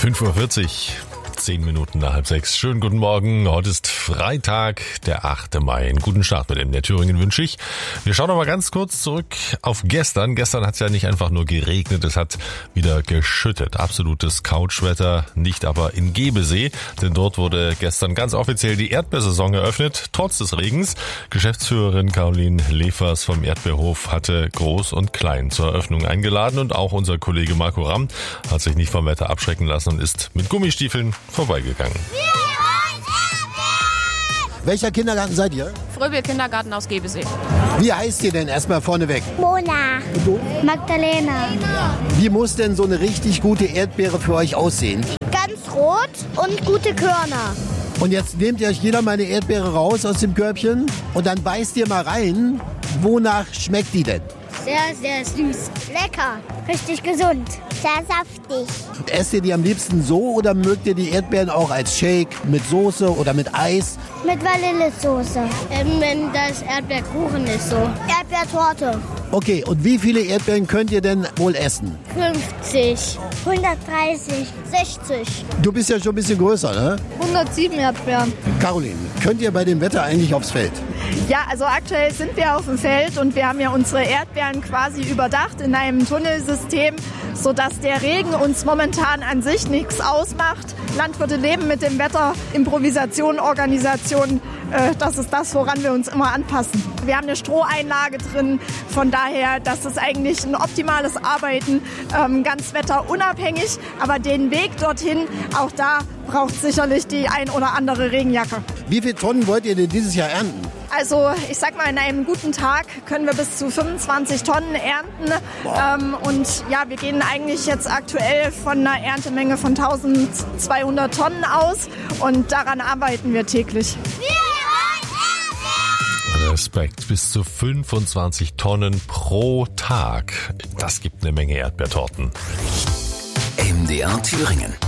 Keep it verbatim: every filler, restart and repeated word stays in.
fünf Uhr vierzig, zehn Minuten nach halb sechs. Schönen guten Morgen. Heute ist Freitag, der achte Mai. Einen guten Start mit M D R Thüringen wünsche ich. Wir schauen noch mal ganz kurz zurück auf gestern. Gestern hat es ja nicht einfach nur geregnet, es hat wieder geschüttet. Absolutes Couchwetter, nicht aber in Gebesee, denn dort wurde gestern ganz offiziell die Erdbeersaison eröffnet, trotz des Regens. Geschäftsführerin Caroline Lefers vom Erdbeerhof hatte Groß und Klein zur Eröffnung eingeladen und auch unser Kollege Marco Ramm hat sich nicht vom Wetter abschrecken lassen und ist mit Gummistiefeln vorbeigegangen. Welcher Kindergarten seid ihr? Fröbel Kindergarten aus Gebesee. Wie heißt ihr denn erstmal vorneweg? Mona. Und du? Magdalena. Wie muss denn so eine richtig gute Erdbeere für euch aussehen? Ganz rot und gute Körner. Und jetzt nehmt ihr euch jeder mal eine Erdbeere raus aus dem Körbchen und dann beißt ihr mal rein. Wonach schmeckt die denn? Sehr, sehr süß. Lecker. Richtig gesund. Sehr saftig. Und esst ihr die am liebsten so oder mögt ihr die Erdbeeren auch als Shake mit Soße oder mit Eis? Mit Vanillesoße. Ähm, wenn das Erdbeerkuchen ist so. Erdbeertorte. Okay, und wie viele Erdbeeren könnt ihr denn wohl essen? fünfzig. hundertdreißig. sechzig. Du bist ja schon ein bisschen größer, ne? hundertsieben Erdbeeren. Caroline, könnt ihr bei dem Wetter eigentlich aufs Feld? Ja, also aktuell sind wir auf dem Feld und wir haben ja unsere Erdbeeren quasi überdacht in einem Tunnelsystem, sodass der Regen uns momentan an sich nichts ausmacht. Landwirte leben mit dem Wetter, Improvisation, Organisation, äh, das ist das, woran wir uns immer anpassen. Wir haben eine Stroheinlage drin, von daher, das ist eigentlich ein optimales Arbeiten, ähm, ganz wetterunabhängig, aber den Weg dorthin, auch da braucht sicherlich die ein oder andere Regenjacke. Wie viele Tonnen wollt ihr denn dieses Jahr ernten? Also ich sag mal, in einem guten Tag können wir bis zu fünfundzwanzig Tonnen ernten. Ähm, und ja, wir gehen eigentlich jetzt aktuell von einer Erntemenge von eintausendzweihundert Tonnen aus und daran arbeiten wir täglich. Respekt, bis zu fünfundzwanzig Tonnen pro Tag. Das gibt eine Menge Erdbeertorten. M D R Thüringen.